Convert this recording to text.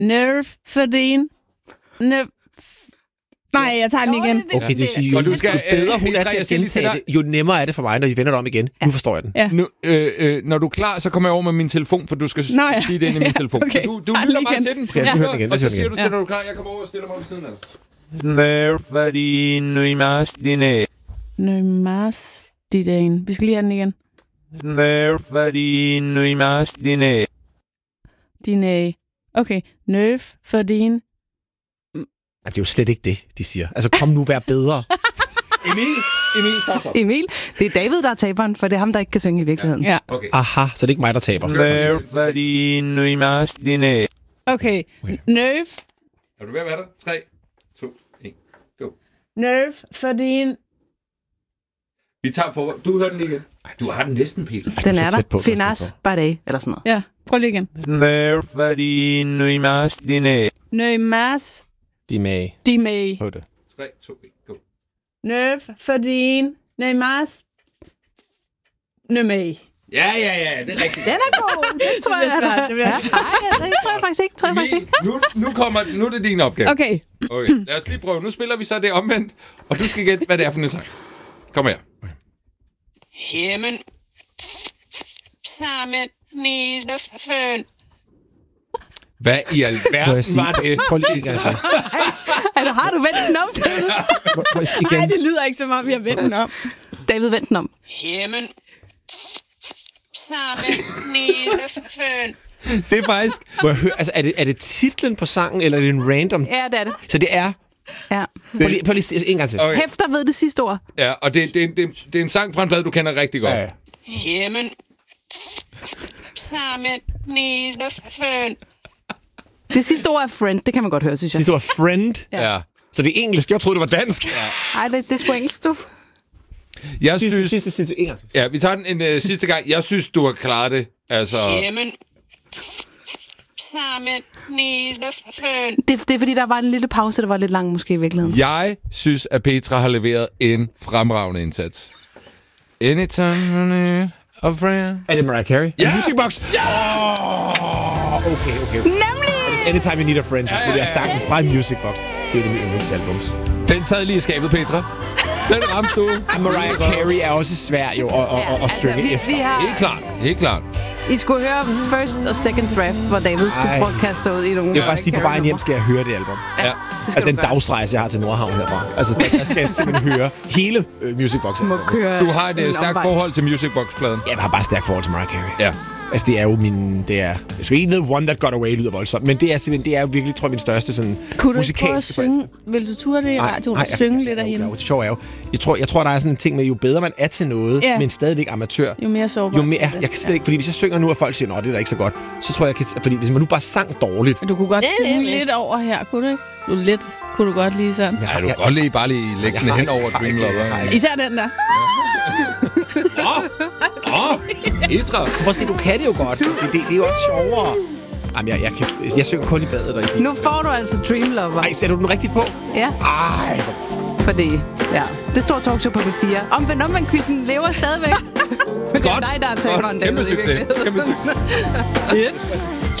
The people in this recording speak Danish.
nerve for din... Nej, jeg tager den igen. Okay, det vil sige, jo bedre hun er til at gentage det, jo nemmere er det for mig, når I vender det om igen. Nu forstår jeg den. Ja. Nu, når du er klar, så kommer jeg over med min telefon, for du skal sige det ind i min telefon. Okay. Du lytter bare til den. Okay, jeg skal høre den igen. Og så siger du til, når du er klar, jeg kommer over og stiller mig ved siden af dig. Nøjmastidane. Vi skal lige have den igen. Dine... Okay. Nerve for din... Det er jo slet ikke det, de siger. Altså, kom nu, vær bedre. Emil, stop så. Emil, det er David, der er taberen, for det er ham, der ikke kan synge i virkeligheden. Ja. Okay. Aha, så det er ikke mig, der taber. Okay. Nerve. Er du ved at være der? 3, 2, 1, go. Nerve for din... Vi tager for... Du hører den lige igen. Ej, du har den næsten, Peter. Den er der. Finas Bardet, eller sådan noget. Ja, prøv lige igen. Nøjmas... De med. På det. 3, 2, 1, go. Nerve for din... Nøjmas... Nømag. Ja, det er rigtigt. Den er god. Det tror jeg, Nej, det tror jeg faktisk ikke. Nu er det din opgave. Okay. Lad os lige prøve. Nu spiller vi så det omvendt, og du skal gætte, hvad det er for en sang. Kom her. Jamen, sammen nede føn. Hvad i alverden var det? Prøv lige igen. Altså, har du vendt den om? Nej, det lyder ikke som om, vi har vendt den om. David, vendt den om. Jamen, sammen nede føn. Det er faktisk... Må jeg høre, altså, er det titlen på sangen, eller er det en random? Ja, det er det. Så det er... Ja. Prøv lige en gang til. Okay. Hæfter ved det sidste ord. Ja, og det er en sang fra en plade, du kender rigtig godt. Ja. Jamen, sammen nede føn. Det sidste ord er friend, det kan man godt høre, synes jeg. Sidste ord friend. Ja. Så det er engelsk. Jeg troede, det var dansk. Nej, det er sgu engelsk, du. Jeg synes... Sidste en gang til. Ja, vi tager den en sidste gang. Jeg synes, du har klaret det. Altså... Jamen, sammen nede føn. Det er fordi, der var en lille pause, der var lidt lang måske i virkeligheden. Jeg synes, at Petra har leveret en fremragende indsats. Anytime a friend. Er det Mariah Carey? Ja! Musicbox? Ja! Okay. Nemlig! Anytime You Need a Friend, selvfølgelig. Jeg sang den fra en Musicbox. Det er det mit yndlingsalbums. Den sad lige i skabet, Petra. Den ramte du. Mariah Carey er også svær jo at synge efter. Helt klart. I skulle høre first og second draft, hvor David skulle prøve at kaste sig ud i nogle... Jeg vil bare sige, på vejen hjem skal jeg høre det album. Ja. Altså den dagsrejse, jeg har til Nordhavn herfra. Altså der skal jeg simpelthen høre hele Musicbox. Du har et stærkt forhold til Musicbox-pladen. Jeg har bare stærkt forhold til Mariah Carey. Ja. Altså det er jo min... Jeg skal ikke The One That Got Away lyder voldsomt, men det er simpelthen, det er jo virkelig, tror jeg, min største sådan Kunne du ikke prøve at musikalske synge? Vil du ture det i radioen og synge lidt af hende? Det sjove er jo, jeg tror, der er sådan en ting med, jo bedre man er til noget, men stadigvæk amatør, jo mere sårbar. jo mere, jeg kan slet ikke, fordi hvis jeg synger nu, og folk siger, det er da ikke så godt, så tror jeg, fordi hvis man nu bare sang dårligt. Du kunne godt synge lidt over her, kunne du ikke? Kunne du godt lige sådan. Ja, du kan godt bare lige lægge den hen over Dream Lover. Især den der. Petra. Prøv at se, du kan det jo godt. Det er jo også sjovere. Jamen, jeg synger kun i badet og i. Nu får du altså Dream Lover. Ej, sætter du den rigtigt på? Ja. Ej. Fordi, det store talkshow på B4. Omvendt quizzen lever stadigvæk. Men det er dig, der er taberen. Kæmpe succes. Yep.